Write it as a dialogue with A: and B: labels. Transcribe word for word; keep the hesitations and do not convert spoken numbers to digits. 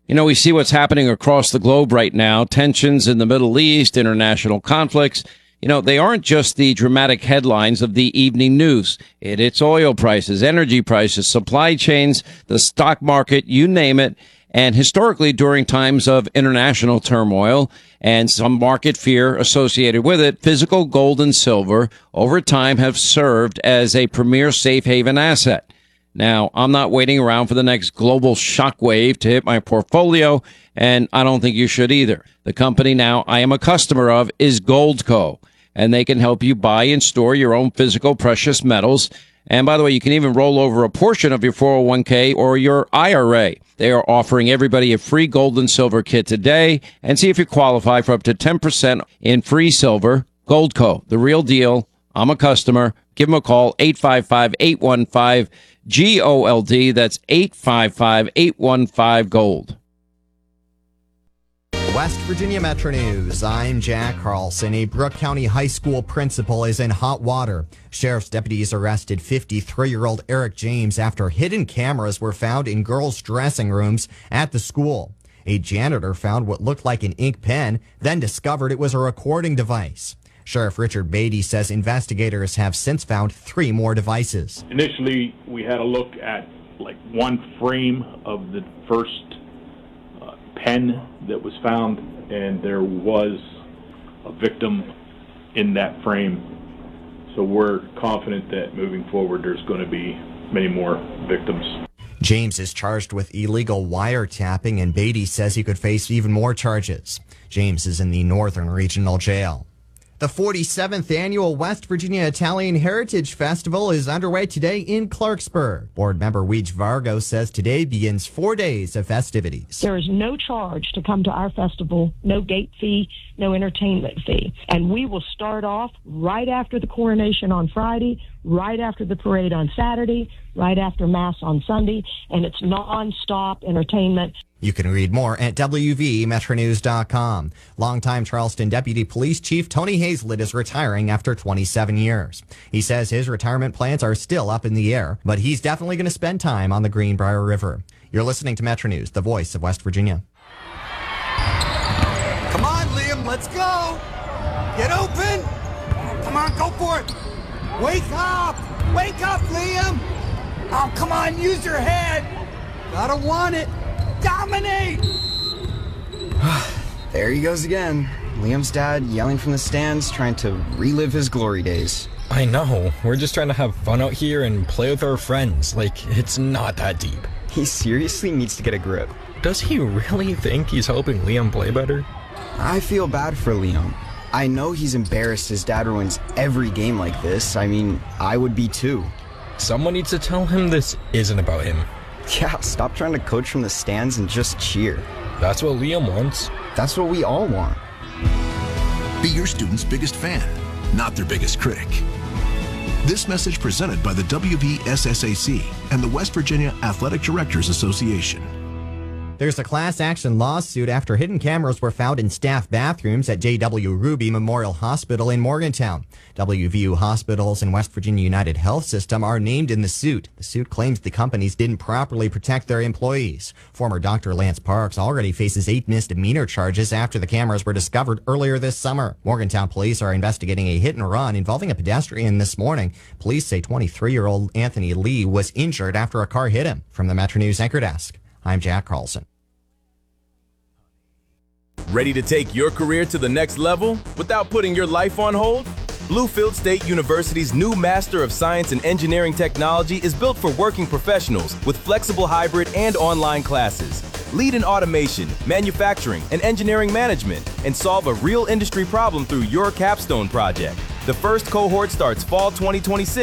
A: You know, we see what's happening across the globe right now, tensions in the Middle East, international conflicts. You know, they aren't just the dramatic headlines of the evening news. It, it's oil prices, energy prices, supply chains, the stock market, you name it. And historically, during times of international turmoil and some market fear associated with it, physical gold and silver over time have served as a premier safe haven asset. Now, I'm not waiting around for the next global shockwave to hit my portfolio, and I don't think you should either. The company now I am a customer of is Goldco, and they can help you buy and store your own physical precious metals. And by the way, you can even roll over a portion of your four oh one k or your I R A. They are offering everybody a free gold and silver kit today, and see if you qualify for up to ten percent in free silver. Goldco, the real deal. I'm a customer. Give them a call, eight five five, eight one five, G O L D. That's eight five five, eight one five, GOLD.
B: West Virginia Metro News. I'm Jack Carlson. A Brooke County High School principal is in hot water. Sheriff's deputies arrested fifty-three-year-old Eric James after hidden cameras were found in girls' dressing rooms at the school. A janitor found what looked like an ink pen, then discovered it was a recording device. Sheriff Richard Beatty says investigators have since found three more devices.
C: Initially, we had a look at like one frame of the first uh, pen that was found, and there was a victim in that frame. So we're confident that moving forward there's going to be many more victims.
B: James is charged with illegal wiretapping, and Beatty says he could face even more charges. James is in the Northern Regional Jail. The forty-seventh Annual West Virginia Italian Heritage Festival is underway today in Clarksburg. Board member Weege Vargo says today begins four days of festivities.
D: There is no charge to come to our festival, no gate fee, no entertainment fee. And we will start off right after the coronation on Friday, right after the parade on Saturday, right after Mass on Sunday, and it's non-stop entertainment.
B: You can read more at W V Metro News dot com. Longtime Charleston Deputy Police Chief Tony Hazlett is retiring after twenty-seven years. He says his retirement plans are still up in the air, but he's definitely going to spend time on the Greenbrier River. You're listening to Metro News, the voice of West Virginia.
E: Come on, Liam, let's go. Get open. Come on, go for it. Wake up. Wake up, Liam. Oh, come on, use your head. Gotta want it. Dominate!
F: There he goes again. Liam's dad yelling from the stands, trying to relive his glory days.
G: I know. We're just trying to have fun out here and play with our friends. Like, it's not that deep.
F: He seriously needs to get a grip.
G: Does he really think he's helping Liam play better?
F: I feel bad for Liam. I know he's embarrassed his dad ruins every game like this. I mean, I would be too.
G: Someone needs to tell him this isn't about him.
F: Yeah, stop trying to coach from the stands and just cheer.
G: That's what Liam wants.
F: That's what we all want.
H: Be your student's biggest fan, not their biggest critic. This message presented by the W V S S A C and the West Virginia Athletic Directors Association.
B: There's a class action lawsuit after hidden cameras were found in staff bathrooms at J W Ruby Memorial Hospital in Morgantown. W V U Hospitals and West Virginia United Health System are named in the suit. The suit claims the companies didn't properly protect their employees. Former Doctor Lance Parks already faces eight misdemeanor charges after the cameras were discovered earlier this summer. Morgantown police are investigating a hit and run involving a pedestrian this morning. Police say twenty-three-year-old Anthony Lee was injured after a car hit him. From the Metro News Anchor Desk, I'm Jack Carlson.
I: Ready to take your career to the next level without putting your life on hold? Bluefield State University's new Master of Science in Engineering Technology is built for working professionals with flexible hybrid and online classes. Lead in automation, manufacturing, and engineering management, and solve a real industry problem through your capstone project. The first cohort starts fall twenty twenty-six.